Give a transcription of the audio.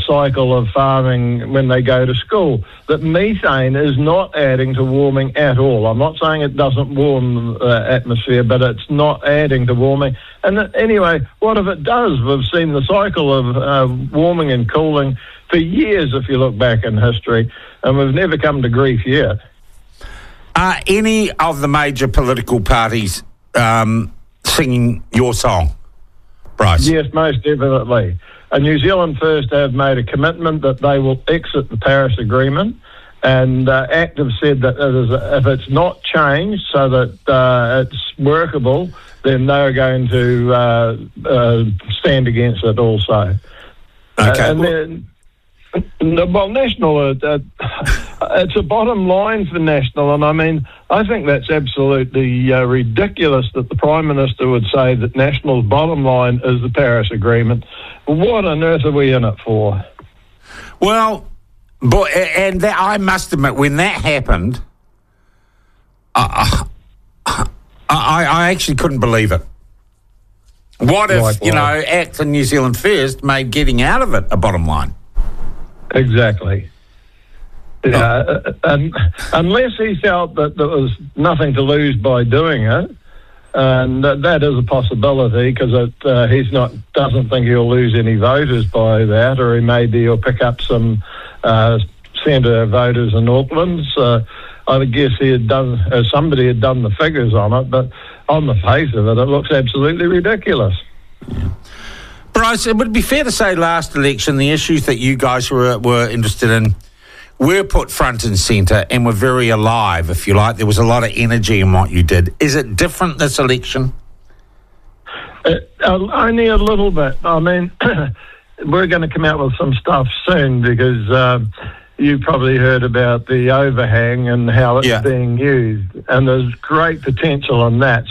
cycle of farming when they go to school, that methane is not adding to warming at all. I'm not saying it doesn't warm the atmosphere, but it's not adding to warming. And anyway, what if it does? We've seen the cycle of warming and cooling for years, if you look back in history, and we've never come to grief yet. Are any of the major political parties singing your song, Bryce? Yes, most definitely. New Zealand First have made a commitment that they will exit the Paris Agreement, and ACT have said that if it's not changed so that it's workable, then they're going to stand against it also. Okay. National, it's a bottom line for National, and I mean, I think that's absolutely ridiculous that the Prime Minister would say that National's bottom line is the Paris Agreement. What on earth are we in it for? Well, I must admit, when that happened, I actually couldn't believe it. What if, ACT and New Zealand First made getting out of it a bottom line? Exactly. Unless he felt that there was nothing to lose by doing it, and that is a possibility, because doesn't think he'll lose any voters by that, or maybe he'll pick up some centre voters in Auckland. So I guess somebody had done the figures on it, but on the face of it, it looks absolutely ridiculous. Yeah. Bryce, it would be fair to say last election, the issues that you guys were interested in were put front and centre and were very alive, if you like. There was a lot of energy in what you did. Is it different this election? Only a little bit. I mean, we're going to come out with some stuff soon, because you probably heard about the overhang and how it's being used. And there's great potential in that.